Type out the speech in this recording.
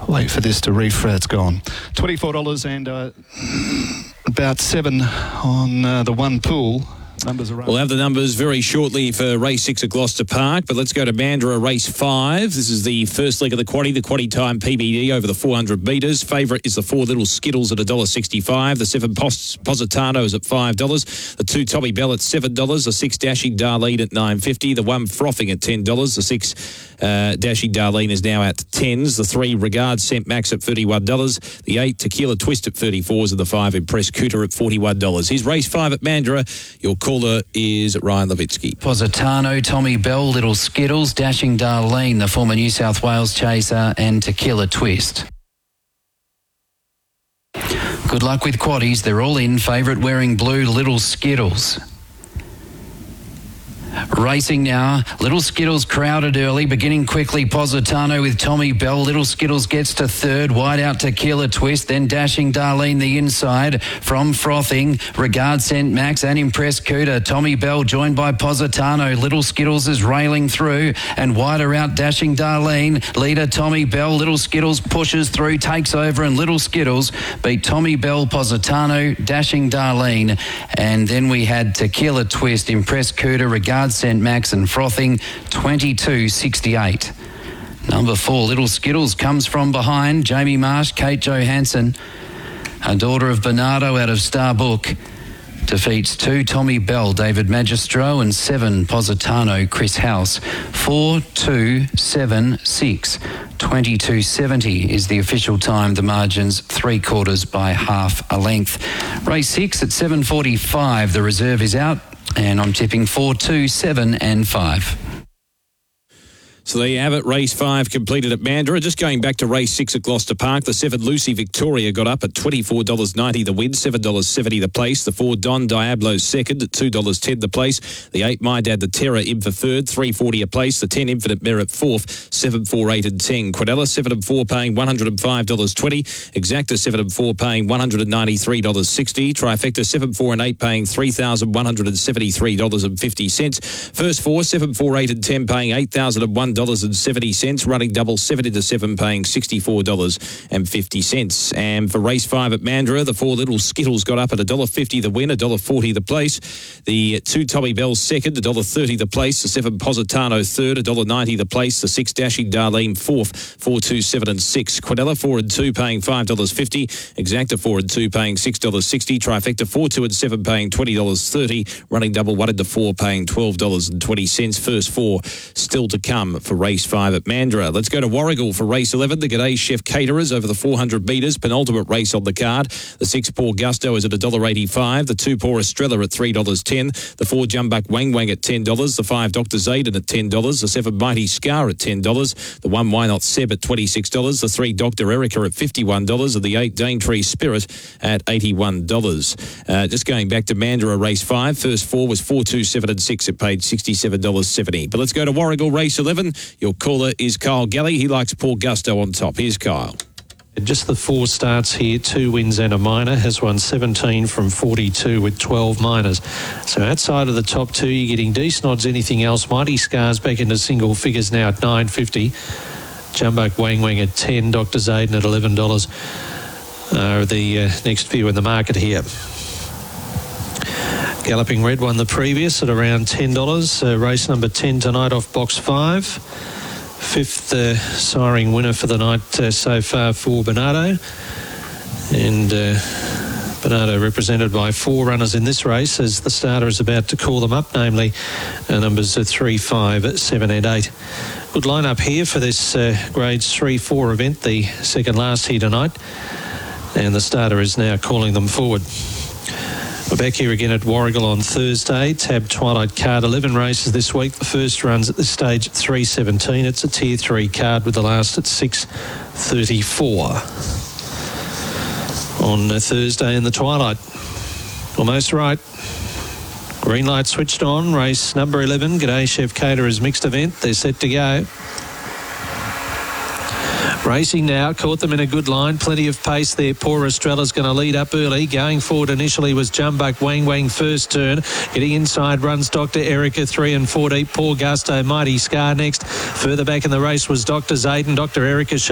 Wait for this to refresh. It's gone. $24 and about $7 on the one pool. Numbers are right. We'll have the numbers very shortly for race 6 at Gloucester Park, but let's go to Mandurah race 5. This is the first leg of the quaddie time PBD over the 400 metres. Favourite is the 4 Little Skittles at $1.65. The 7 Positano is at $5. The 2 Tommy Bell at $7. The 6 Dashing Darlene at $9.50. The 1 Frothing at $10. The 6 Dashing Darlene is now at $10s. The 3 Regard Sent Max at $31. The 8 Tequila Twist at $34s. And the 5 Impress Cooter at $41. Here's race 5 at Mandurah. Your caller is Ryan Levitsky. Positano, Tommy Bell, Little Skittles, Dashing Darlene, the former New South Wales chaser, and Tequila Twist. Good luck with quaddies. They're all in. Favourite wearing blue, Little Skittles. Racing now. Little Skittles crowded early, beginning quickly. Positano with Tommy Bell. Little Skittles gets to third. Wide out Tequila Twist. Then Dashing Darlene the inside from Frothing. Regard Sent Max and Impress Cooter. Tommy Bell joined by Positano. Little Skittles is railing through and wider out Dashing Darlene. Leader Tommy Bell. Little Skittles pushes through, takes over, and Little Skittles beat Tommy Bell, Positano, Dashing Darlene. And then we had Tequila Twist, Impress Cooter, Regard Sent Max and Frothing, 22.68. Number 4, Little Skittles, comes from behind. Jamie Marsh, Kate Johansson, a daughter of Bernardo out of Starbook, defeats 2 Tommy Bell, David Magistro, and 7 Positano, Chris House. 4, 2, 7, 6. 22.70 is the official time. The margins 3/4 by half a length. Race 6 at 7:45. The reserve is out. And I'm tipping 4, 2, 7 and 5. So there you have it, race 5 completed at Mandurah. Just going back to race 6 at Gloucester Park, the 7 Lucy Victoria got up at $24.90 the win, $7.70 the place. The 4 Don Diablo second at $2.10 the place. The 8 My Dad the Terror in for third, $3.40 a place. The 10 Infinite Merit fourth, 7, 4, 8 and 10. Quadella 7 and 4 paying $105.20. Exacta 7 and 4 paying $193.60. Trifecta 7, 4 and 8 paying $3,173.50. First 4, 7, 4, 8 and 10 paying $8,001.70. Running double 7 into 7 paying $64.50. And for race 5 at Mandurah, the 4 Little Skittles got up at $1.50 the win, $1.40 the place. The 2 Tommy Bell second, $1.30 the place. The 7 Positano third, $1.90 the place. The 6 Dashing Darlene fourth, 4, 2, 7 and 6. Quadella 4 and 2 paying $5.50. Exacta 4 and 2 paying $6.60. Trifecta 4, 2 and 7 paying $20.30. Running double 1 into 4 paying $12.20. First 4 still to come for race 5 at Mandurah. Let's go to Warragul for race 11. The G'day Chef Caterers over the 400 metres. Penultimate race on the card. The 6 Poor Gusto is at $1.85. The 2 Poor Estrella at $3.10. The 4 Jumbuck Wang Wang at $10. The 5 Dr. Zayden at $10. The 7 Mighty Scar at $10. The 1 Why Not Seb at $26. The 3 Dr. Erica at $51. And the 8 Daintree Spirit at $81. Just going back to Mandurah race 5. First 4 was 4, 2, 7 and 6. It paid $67.70. But let's go to Warragul race 11. Your caller is Kyle Galley. He likes Poor Gusto on top. Here's Kyle. Just the 4 starts here, 2 wins and a minor, has won 17 from 42 with 12 minors. So outside of the top 2, you're getting decent odds. Anything else? Mighty Scars back into single figures now at $9.50. Jumbuck Wang Wang at 10, Dr. Zayden at $11 are the next few in the market here. Galloping Red won the previous at around $10. Race number 10 tonight off box 5. 5th siring winner for the night so far for Bernardo. And Bernardo represented by 4 runners in this race as the starter is about to call them up, namely numbers 3, 5, 7 and 8. Good lineup here for this grades 3-4 event, the second last here tonight. And the starter is now calling them forward. We're back here again at Warragul on Thursday. Tab Twilight card, 11 races this week. The first runs at this stage at 3:17. It's a Tier 3 card with the last at 6:34 on Thursday in the Twilight. Almost right. Green light switched on. Race number 11, G'day Chef Caterers mixed event. They're set to go. Racing now, caught them in a good line. Plenty of pace there. Poor Estrella's going to lead up early. Going forward initially was Jumbuck Wang Wang first turn. Getting inside runs Dr. Erica 3 and 4 deep. Poor Gusto, Mighty Scar next. Further back in the race was Dr. Zayden. Dr. Erica